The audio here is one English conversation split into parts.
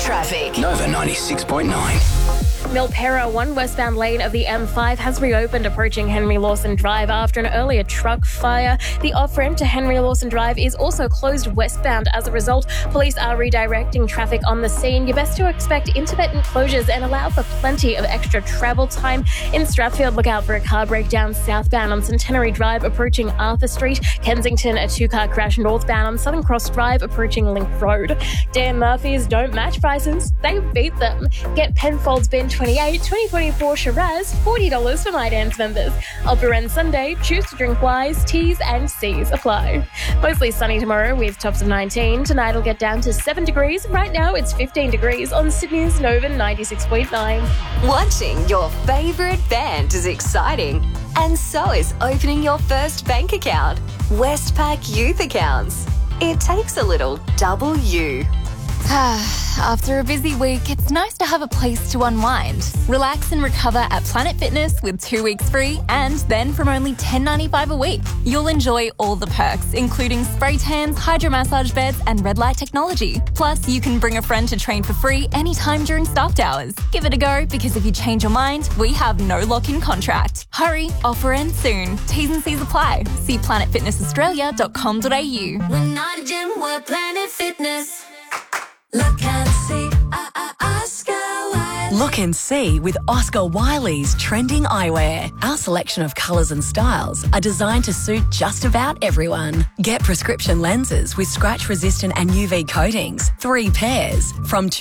traffic. Nova 96.9. Milperra, one westbound lane of the M5 has reopened approaching Henry Lawson Drive after an earlier truck fire. The off-ramp to Henry Lawson Drive is also closed westbound. As a result, police are redirecting traffic on the scene. You're best to expect intermittent closures and allow for plenty of extra travel time. In Strathfield, look out for a car breakdown southbound on Centenary Drive approaching Arthur Street. Kensington, a two-car crash northbound on Southern Cross Drive approaching Link Road. Dan Murphy's don't match prices, they beat them. Get Penfolds Bin 28 2024 Shiraz, $40 for My Dance members. Opera End Sunday, choose to drink wise, T's and C's apply. Mostly sunny tomorrow with tops of 19. Tonight will get down to 7 degrees. Right now it's 15 degrees on Sydney's Nova 96.9. Watching your favourite band is exciting, and so is opening your first bank account. Westpac Youth Accounts. It takes a little W. After a busy week, it's nice to have a place to unwind. Relax and recover at Planet Fitness with 2 weeks free, and then from only $10.95 a week. You'll enjoy all the perks, including spray tans, hydromassage beds, and red light technology. Plus, you can bring a friend to train for free anytime during staffed hours. Give it a go, because if you change your mind, we have no lock-in contract. Hurry, offer ends soon. T's and C's apply. See planetfitnessaustralia.com.au. We're not a gym, we're Planet Fitness. Look and see, Oscar Wilde. Look and see with Oscar Wiley's trending eyewear. Our selection of colours and styles are designed to suit just about everyone. Get prescription lenses with scratch-resistant and UV coatings, 3 pairs, from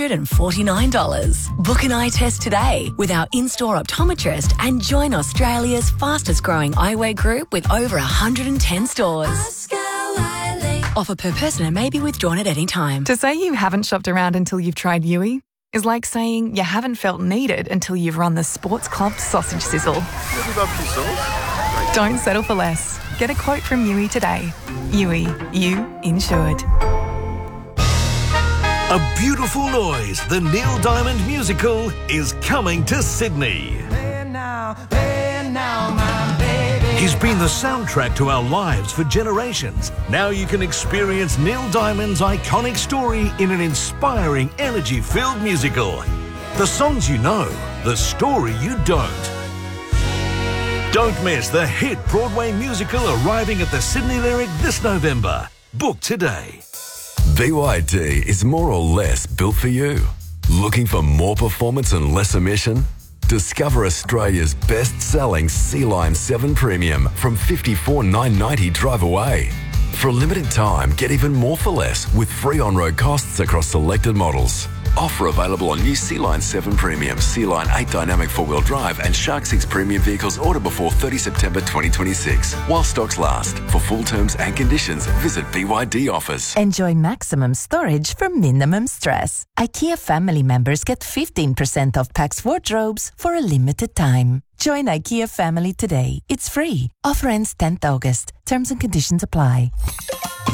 $249. Book an eye test today with our in-store optometrist and join Australia's fastest-growing eyewear group with over 110 stores. Oscar Wiley. Offer per person and may be withdrawn at any time. To say you haven't shopped around until you've tried Yui is like saying you haven't felt needed until you've run the Sports Club sausage sizzle. Don't settle for less. Get a quote from Yui today. Yui, you insured. A Beautiful Noise, the Neil Diamond musical, is coming to Sydney. He's been the soundtrack to our lives for generations. Now you can experience Neil Diamond's iconic story in an inspiring, energy-filled musical. The songs you know, the story you don't. Don't miss the hit Broadway musical arriving at the Sydney Lyric this November. Book today. BYD is more or less built for you. Looking for more performance and less emission? Discover Australia's best-selling Sea-Line 7 Premium from $54,990 drive away. For a limited time, get even more for less with free on-road costs across selected models. Offer available on new Sea-Line 7 Premium, Sea-Line 8 Dynamic 4-wheel drive and Shark 6 Premium vehicles order before 30 September 2026. While stocks last. For full terms and conditions, visit BYD Offers. Enjoy maximum storage for minimum stress. IKEA family members get 15% off Pax wardrobes for a limited time. Join IKEA family today. It's free. Offer ends 10th August. Terms and conditions apply.